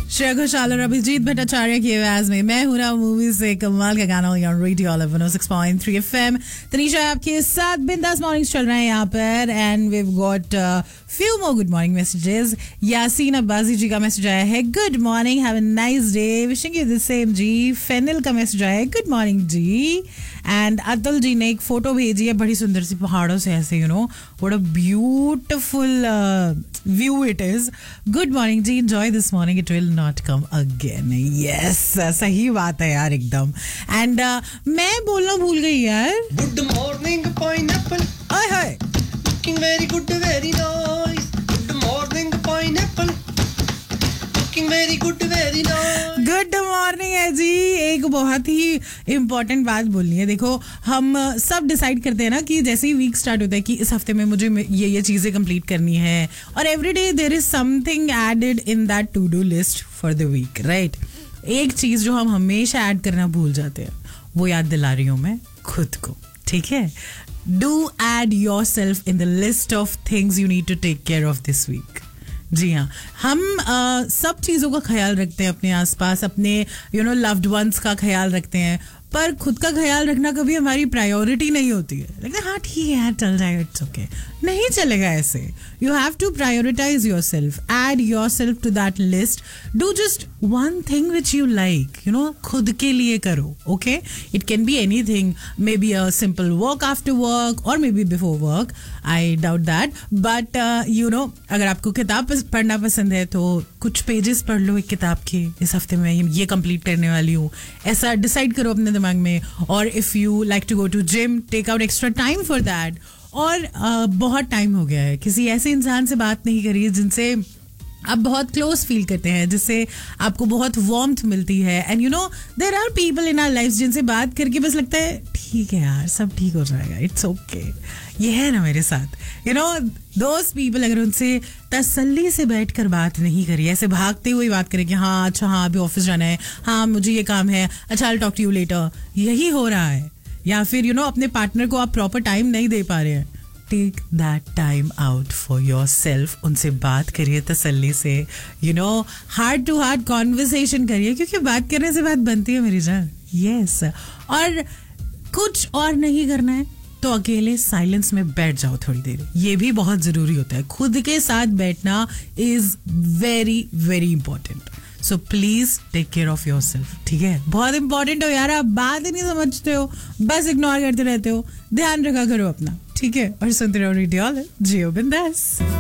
श्रेया घोषाल और अभिजीत भट्टाचार्य की आवाज में मैं हूं ना मूवी से कमाल का गाना ऑन रेडियो 106.3 FM। तनीषा आपके साथ बिंदास मॉर्निंग्स चल रहे हैं यहाँ पर and we have got few more good morning messages. Yasin Abbasi जी का मैसेज आया है, good morning, have a nice day, wishing you the same ji. Phenyl का मैसेज आया है, good morning ji. And Atul ji ने एक फोटो भेजी है बड़ी सुंदर सी पहाड़ों से, ऐसे you know what a beautiful view it is. Good morning ji, enjoy this morning, it will not come again. Yes, सही बात है यार एकदम। एंड मैं बोलना भूल गई यार। गुड मॉर्निंग पाइनएप्पल, हाय हाय, looking very good very nice. Good morning pineapple, looking very good very nice. Good morning है जी। एक बहुत ही इम्पोर्टेंट बात बोलनी है। देखो, हम सब डिसाइड करते हैं ना कि जैसे ही वीक स्टार्ट होता है कि इस हफ्ते में मुझे ये चीज़ें कंप्लीट करनी है, और every day there is something added in that to do list for the week, right. एक चीज़ जो हम हमेशा ऐड करना भूल जाते हैं, वो याद दिला रही हूँ मैं खुद को, ठीक है। Do add your self in the list of things you need to take care of this week. जी हाँ, हम सब चीज़ों का ख्याल रखते हैं अपने आसपास, अपने लव्ड वंस का ख्याल रखते हैं, पर खुद का ख्याल रखना कभी हमारी प्रायोरिटी नहीं होती है। लगता है हाँ ठीक है यार, चल जाएगा, इट्स ओके। नहीं चलेगा ऐसे। You have to prioritise your self, add your self to that list. Do just one thing which you like, खुद के लिए करो, okay. It can be any thing, may be a simple walk after work और may be before work, I doubt that. But अगर आपको किताब पढ़ना पसंद है तो कुछ पेजेस पढ़ लो एक किताब के, इस हफ्ते में ये कंप्लीट करने वाली हूँ, ऐसा डिसाइड करो अपने दिमाग में। और if you like to go to gym, take out extra time for that. और बहुत टाइम हो गया है किसी ऐसे इंसान से बात नहीं करी जिनसे आप बहुत क्लोज फील करते हैं, जिससे आपको बहुत वार्मथ मिलती है। And there are people in our life जिनसे बात करके बस लगता है ठीक है यार, सब ठीक हो जाएगा, इट्स ओके। ये है ना मेरे साथ, दोस्त पीपल, अगर उनसे तसल्ली से बैठ कर बात नहीं करी, ऐसे भागते हुए बात करें कि हाँ अच्छा, हाँ अभी ऑफिस जाना है, हाँ मुझे ये काम है, अच्छा I will talk to you later, यही हो रहा है। या फिर अपने पार्टनर को आप प्रॉपर टाइम नहीं दे पा रहे हैं, take that time out for your self. उनसे बात करिए तसल्ली से, हार्ट टू हार्ट कॉन्वर्सेशन करिए, क्योंकि बात करने से बात बनती है मेरी जान। यस, और कुछ और नहीं करना है तो अकेले साइलेंस में बैठ जाओ थोड़ी देर, ये भी बहुत जरूरी होता है। खुद के साथ बैठना is very very important. So please take care of your self, ठीक है। बहुत इंपॉर्टेंट हो यार, आप बात ही नहीं समझते हो, बस इग्नोर करते रहते हो। ध्यान रखा करो अपना, ठीक है। और सुनते रहो रेडियो जियो बिंदास।